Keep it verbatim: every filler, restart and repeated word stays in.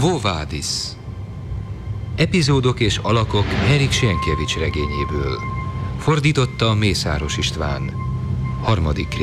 Quo Vadis? Epizódok és alakok Erik Sienkiewicz regényéből. Fordította Mészáros István. Harmadik rész.